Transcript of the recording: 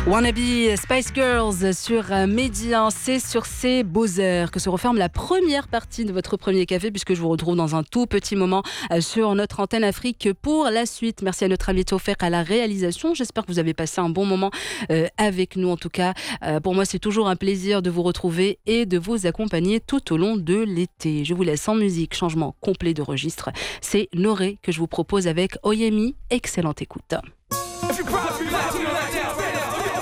Wannabe Spice Girls sur Média, c'est sur ces beaux airs que se referme la première partie de votre premier café, puisque je vous retrouve dans un tout petit moment sur notre antenne Afrique pour la suite. Merci à notre ami Tofek à la réalisation. J'espère que vous avez passé un bon moment avec nous. En tout cas, pour moi, c'est toujours un plaisir de vous retrouver et de vous accompagner tout au long de l'été. Je vous laisse en musique, changement complet de registre. C'est Noré que je vous propose avec Oyemi. Excellente écoute.